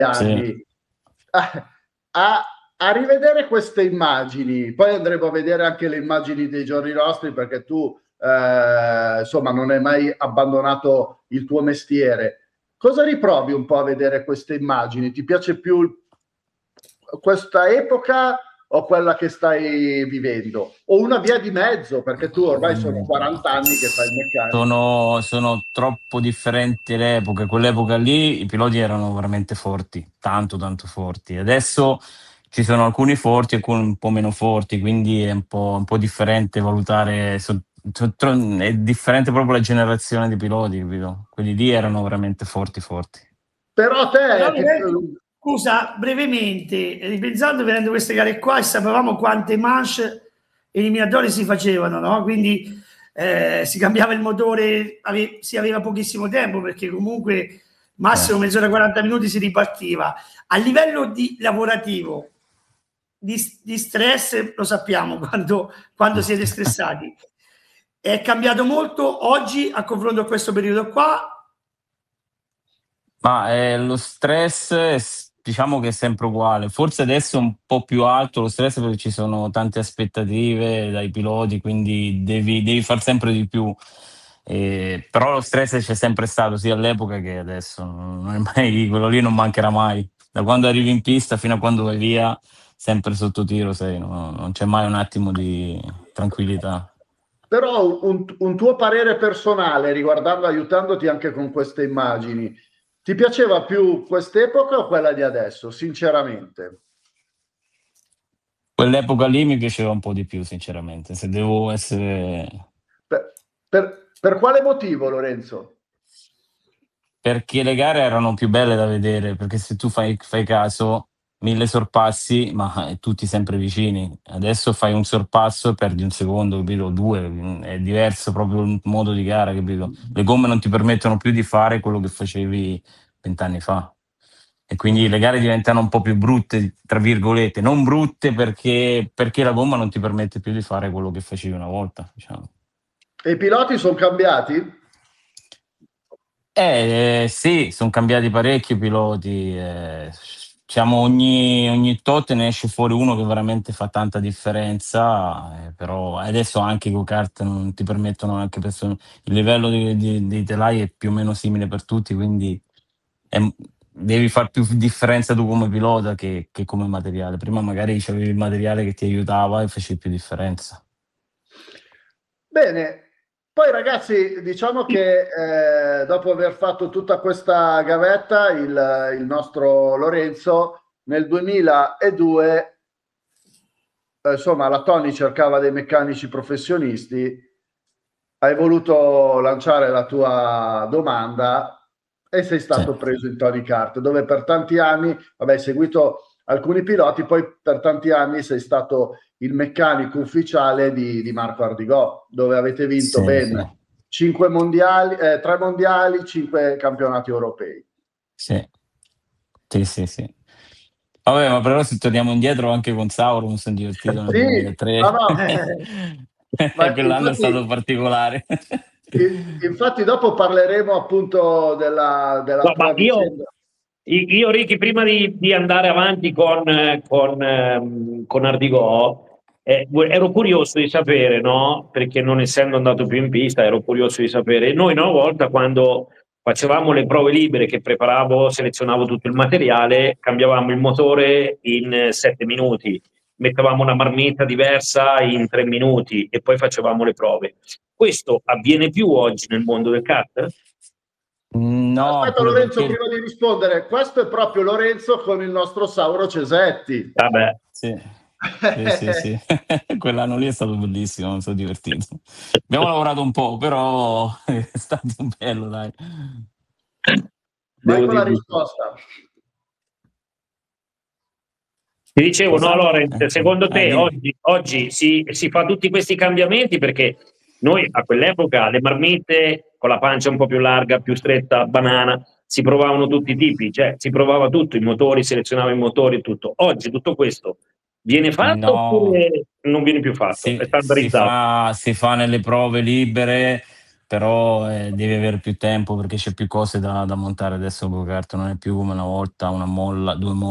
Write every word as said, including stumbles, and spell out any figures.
Sì. anni. A, a, a rivedere queste immagini, poi andremo a vedere anche le immagini dei giorni nostri, perché tu eh, insomma non hai mai abbandonato il tuo mestiere. Cosa riprovi un po' a vedere queste immagini? Ti piace più questa epoca o quella che stai vivendo? O una via di mezzo, perché tu ormai sono quaranta anni che fai il meccanico. Sono, sono troppo differenti le epoche. Quell'epoca lì i piloti erano veramente forti, tanto tanto forti. Adesso ci sono alcuni forti e alcuni un po' meno forti, quindi è un po', un po' differente valutare. so- so- tro- è differente proprio la generazione di piloti, capito? Quelli lì erano veramente forti forti. Però Però te... Lorenzo, Ti... scusa, brevemente, ripensando vedendo queste gare qua e sapevamo quante manche eliminatori si facevano, no? Quindi eh, si cambiava il motore, ave- si aveva pochissimo tempo perché comunque massimo Eh. mezz'ora, quaranta minuti si ripartiva. A livello di lavorativo, di, di stress, lo sappiamo quando, quando siete stressati. È cambiato molto oggi a confronto a questo periodo qua? Ma eh, lo stress è s- diciamo che è sempre uguale, forse adesso è un po' più alto lo stress perché ci sono tante aspettative dai piloti, quindi devi, devi far sempre di più. Eh, però lo stress c'è sempre stato sia all'epoca che adesso, non è mai, quello lì non mancherà mai. Da quando arrivi in pista fino a quando vai via, sempre sotto tiro sei, no? Non c'è mai un attimo di tranquillità. Però un, un tuo parere personale riguardando, aiutandoti anche con queste immagini, ti piaceva più quest'epoca o quella di adesso, sinceramente? Quell'epoca lì mi piaceva un po' di più, sinceramente, se devo essere. Per, per, per quale motivo, Lorenzo? Perché le gare erano più belle da vedere, perché se tu fai, fai caso, mille sorpassi, ma eh, tutti sempre vicini. Adesso fai un sorpasso e perdi un secondo, capito? Due, è diverso proprio il modo di gara, capito? Le gomme non ti permettono più di fare quello che facevi vent'anni fa. E quindi le gare diventano un po' più brutte, tra virgolette, non brutte perché, perché la gomma non ti permette più di fare quello che facevi una volta, diciamo. E i piloti sono cambiati? Eh, eh, sì, sono cambiati parecchi i piloti. Eh, diciamo ogni, ogni tot ne esce fuori uno che veramente fa tanta differenza, eh, però adesso anche i go-kart non ti permettono anche per il livello di- di- dei telai è più o meno simile per tutti, quindi è- devi far più differenza tu come pilota che, che come materiale. Prima magari avevi il materiale che ti aiutava e facevi più differenza. Bene, poi ragazzi, diciamo che eh, dopo aver fatto tutta questa gavetta, il, il nostro Lorenzo nel duemiladue, eh, insomma, la Tony cercava dei meccanici professionisti, hai voluto lanciare la tua domanda e sei Sì, stato preso in Tony Kart, dove per tanti anni, vabbè, hai seguito alcuni piloti, poi per tanti anni sei stato il meccanico ufficiale di, di Marco Ardigò, dove avete vinto sì, sì, ben cinque mondiali, eh, tre mondiali, cinque campionati europei. sì, sì, sì, sì. Vabbè, ma però se torniamo indietro anche con Sauro mi sono divertito nel Sì, no, duemilatré. no, ma Quell'anno è stato infatti, particolare. infatti dopo parleremo appunto della, della No, ma tua io, vicenda. io Ricky, prima di, di andare avanti con, eh, con, ehm, con Ardigò, eh, ero curioso di sapere, no? Perché non essendo andato più in pista, ero curioso di sapere. Noi una volta, quando facevamo le prove libere, che preparavo, selezionavo tutto il materiale, cambiavamo il motore in eh, sette minuti, mettevamo una marmitta diversa in tre minuti e poi facevamo le prove. Questo avviene più oggi nel mondo del kart? No, Aspetta pure Lorenzo, perché. prima di rispondere, questo è proprio Lorenzo con il nostro Sauro Cesetti. Vabbè. Sì, sì, sì, sì. Quell'anno lì è stato bellissimo, mi sono divertito. Abbiamo lavorato un po', però è stato bello, dai. Vai Devo con la dire. risposta. Ti dicevo, no, Cosa? Lorenz, secondo Eh, te dimmi. oggi, oggi si, si fa tutti questi cambiamenti perché noi a quell'epoca le marmitte con la pancia un po' più larga, più stretta, banana, si provavano tutti i tipi, cioè si provava tutto, i motori, selezionava i motori e tutto. Oggi tutto questo viene fatto No. oppure non viene più fatto? È Si, si standardizzato? fa, si fa nelle prove libere, però eh, devi avere più tempo perché c'è più cose da, da montare adesso. Go-kart non è più come una volta, una molla, due molle